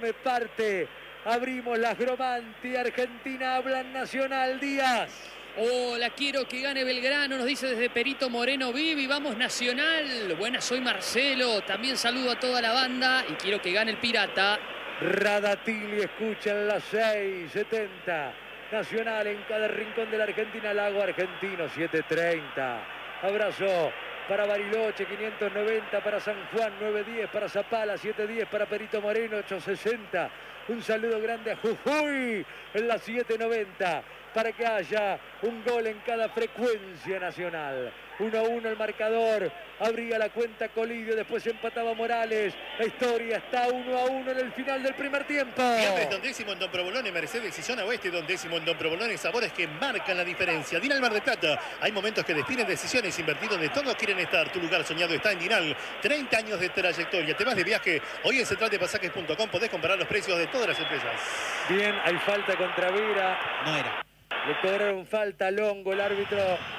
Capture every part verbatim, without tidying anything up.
Formame parte. Abrimos las Gromanti. Argentina habla en Nacional. Díaz. Hola, quiero que gane Belgrano, nos dice desde Perito Moreno Vivi. Vamos Nacional. Buenas, soy Marcelo. También saludo a toda la banda y quiero que gane el Pirata. Radatili escucha en las seis setenta. Nacional en cada rincón de la Argentina. Lago Argentino siete treinta. Abrazo para Bariloche quinientos noventa, para San Juan nueve diez, para Zapala siete diez, para Perito Moreno ocho sesenta. Un saludo grande a Jujuy en la siete noventa para que haya un gol en cada frecuencia nacional. uno a uno el marcador, abría la cuenta Colidio, después empataba Morales. La historia está uno a uno en el final del primer tiempo. Fiambres Don Décimo en Don Provolone, Mercedes y Zona Oeste, Don Décimo en Don Provolone, sabores que marcan la diferencia. Dinal Mar del Plata, hay momentos que definen decisiones, invertir donde todos quieren estar. Tu lugar soñado está en Dinal, treinta años de trayectoria. Te vas de viaje, hoy en central de pasajes punto com podés comparar los precios de todas las empresas. Bien, hay falta contra Vera. No era. Le cobraron falta a Longo, el árbitro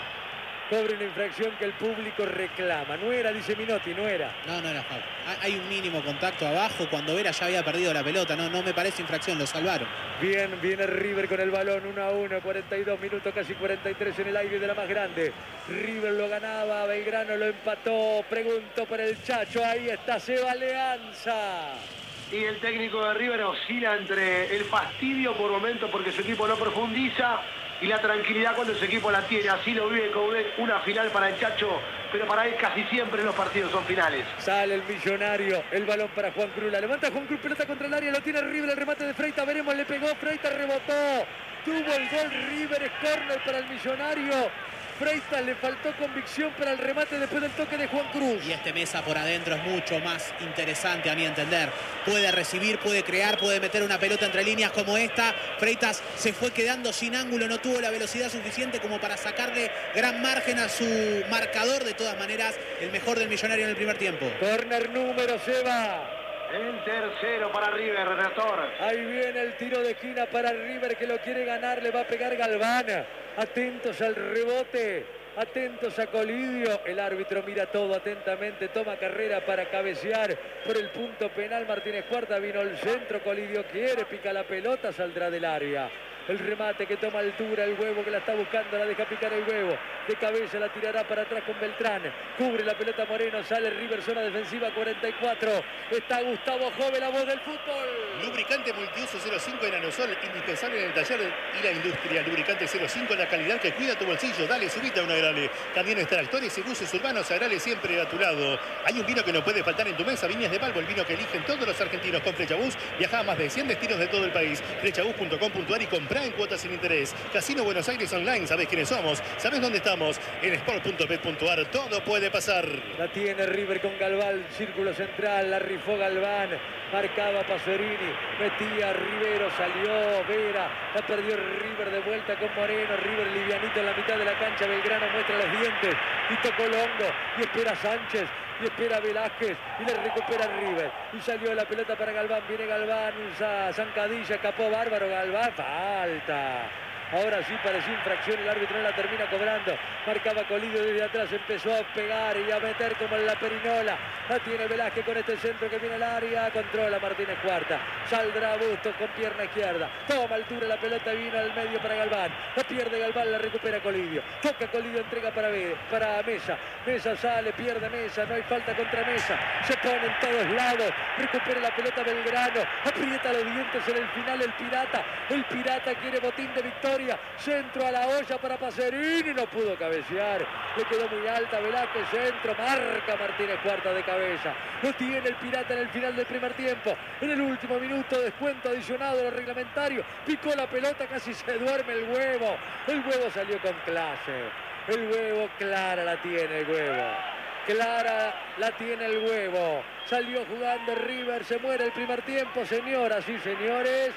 cobra una infracción que el público reclama. No era, dice Minotti, no era. No, no era falta. Hay un mínimo contacto abajo cuando Vera ya había perdido la pelota. No, no me parece infracción, lo salvaron. Bien, viene River con el balón, uno a uno, cuarenta y dos minutos, casi cuarenta y tres en el aire de la más grande. River lo ganaba, Belgrano lo empató. Pregunto por el Chacho, ahí está Seba Leanza. Y el técnico de River oscila entre el fastidio por momentos porque su equipo no profundiza y la tranquilidad cuando su equipo la tiene. Así lo vive con una final para el Chacho, pero para él casi siempre los partidos son finales. Sale el Millonario, el balón para Juan Cruz. La levanta Juan Cruz, pelota contra el área, lo tiene River, el remate de Freitas, veremos, le pegó, Freitas rebotó. Tuvo el gol River, es córner para el Millonario. Freitas le faltó convicción para el remate después del toque de Juan Cruz. Y este Mesa por adentro es mucho más interesante a mi entender. Puede recibir, puede crear, puede meter una pelota entre líneas como esta. Freitas se fue quedando sin ángulo, no tuvo la velocidad suficiente como para sacarle gran margen a su marcador. De todas maneras, el mejor del Millonario en el primer tiempo. Corner número, Seba. El tercero para River, Renator. Ahí viene el tiro de esquina para River que lo quiere ganar, le va a pegar Galván. Atentos al rebote, atentos a Colidio. El árbitro mira todo atentamente, toma carrera para cabecear por el punto penal. Martínez Cuarta, vino el centro, Colidio quiere, pica la pelota, saldrá del área. El remate que toma altura, el Huevo que la está buscando, la deja picar el Huevo. De cabeza la tirará para atrás con Beltrán. Cubre la pelota Moreno, sale River, zona defensiva cuarenta y cuatro. Está Gustavo Jove, la voz del fútbol. Lubricante multiuso cero cinco en aerosol, indispensable en el taller y la industria. Lubricante cero cinco, la calidad que cuida tu bolsillo. Dale, subite a una Agrale. Camiones, tractores y buses urbanos, Agrale siempre a tu lado. Hay un vino que no puede faltar en tu mesa, Viñas de Balbo, el vino que eligen todos los argentinos. Con Flechabús viaja a más de cien destinos de todo el país. Flechabús punto com punto ar y compra en cuotas sin interés. Casino Buenos Aires Online, ¿sabés quiénes somos? ¿Sabés dónde estamos? En sport punto bet punto ar, todo puede pasar. La tiene River con Galván, círculo central, la rifó Galván, marcaba Pasorini, metía Rivero, salió Vera, la perdió River de vuelta con Moreno, River livianito en la mitad de la cancha, Belgrano muestra los dientes y tocó Longo y espera Sánchez. Y espera Velázquez y le recupera River. Y salió la pelota para Galván. Viene Galván, usa zancadilla, escapó bárbaro Galván. Falta. Ahora sí parecía infracción, el árbitro no la termina cobrando. Marcaba Colidio desde atrás, empezó a pegar y a meter como en la perinola. La tiene Velázquez con este centro que viene al área. Controla Martínez Cuarta. Saldrá Bustos con pierna izquierda. Toma altura la pelota y vino al medio para Galván. La pierde Galván, la recupera Colidio. Toca Colidio, entrega para, para Mesa. Mesa sale, pierde Mesa. No hay falta contra Mesa. Se pone en todos lados. Recupera la pelota Belgrano. Aprieta los dientes en el final el Pirata. El Pirata quiere botín de victoria. Centro a la olla para Pacerini, no pudo cabecear, le quedó muy alta Velázquez, centro, marca Martínez Cuarta de cabeza, lo tiene el Pirata en el final del primer tiempo, en el último minuto, descuento adicionado a lo reglamentario, picó la pelota, casi se duerme el Huevo, el Huevo salió con clase, el Huevo clara la tiene el Huevo. Clara la tiene el Huevo, salió jugando River, se muere el primer tiempo, señoras y señores,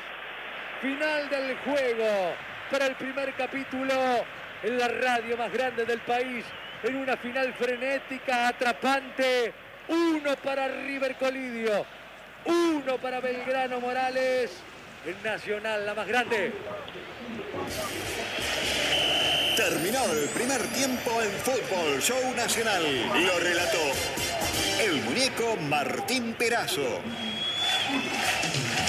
final del juego. Para el primer capítulo en la radio más grande del país, en una final frenética, atrapante, uno para River Colidio, uno para Belgrano Morales, en Nacional la más grande. Terminó el primer tiempo en Fútbol Show Nacional. Lo relató el muñeco Martín Perazo.